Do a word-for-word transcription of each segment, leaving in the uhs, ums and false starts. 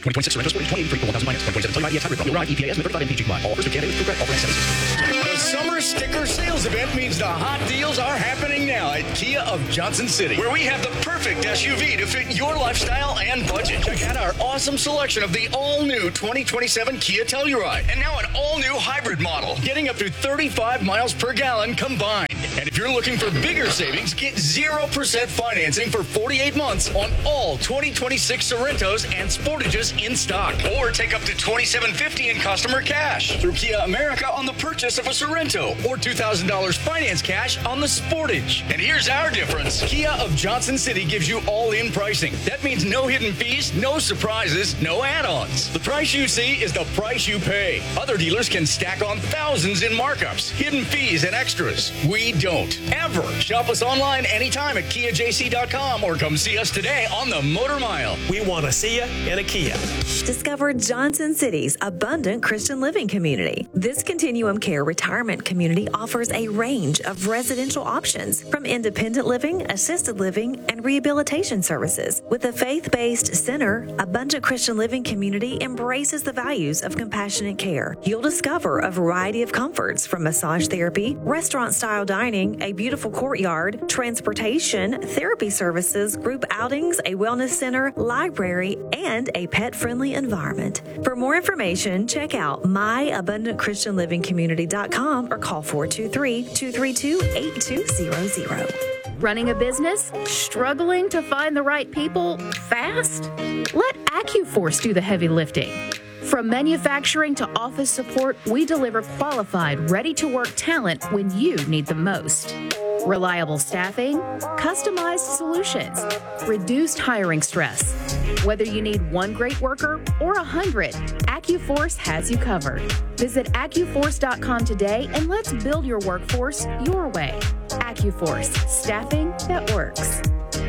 twenty twenty-six Sorento Sportage twenty eighty-three for one thousand minus. twenty twenty-seven Telluride E X Hybrid. Ride E P A S thirty-five M P G combined. All offers are candidate with progress. All brand The summer sticker sales event means the hot deals are happening now at Kia of Johnson City, where we have the perfect S U V to fit your lifestyle and budget. Check out our awesome selection of the all-new twenty twenty-seven Kia Telluride, and now an all-new hybrid model, getting up to thirty-five miles per gallon combined. And if you're looking for bigger savings, get zero percent financing for forty-eight months on all twenty twenty-six Sorrentos and Sportages in stock. Or take up to twenty-seven fifty in customer cash through Kia America on the purchase of a Sorrento, or two thousand dollars finance cash on the Sportage. And here's our difference. Kia of Johnson City gives you all-in pricing. That means no hidden fees, no surprises, no add-ons. The price you see is the price you pay. Other dealers can stack on thousands in markups, hidden fees, and extras. We don't. Ever. Shop us online anytime at kia j c dot com or come see us today on the Motor Mile. We want to see you in a Kia. Discover Johnson City's abundant Christian living community. This Continuum Care retirement community offers a range of residential options, from independent living, assisted living, and rehabilitation services. With a faith-based center, Abundant Christian Living Community embraces the values of compassionate care. You'll discover a variety of comforts, from massage therapy, restaurant-style dining, a beautiful courtyard, transportation, therapy services, group outings, a wellness center, library, and a pet-friendly environment. For more information, check out my abundant christian living community dot com or call four two three, two three two, eight two zero zero. Running a business? Struggling to find the right people fast? Let AccuForce do the heavy lifting. From manufacturing to office support, we deliver qualified, ready-to-work talent when you need the most. Reliable staffing, customized solutions, reduced hiring stress. Whether you need one great worker or a hundred, AccuForce has you covered. Visit accu force dot com today and let's build your workforce your way. AccuForce, staffing that works.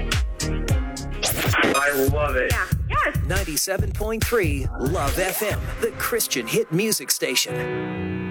I love it. Yeah. Yes. ninety-seven point three Love F M, the Christian hit music station.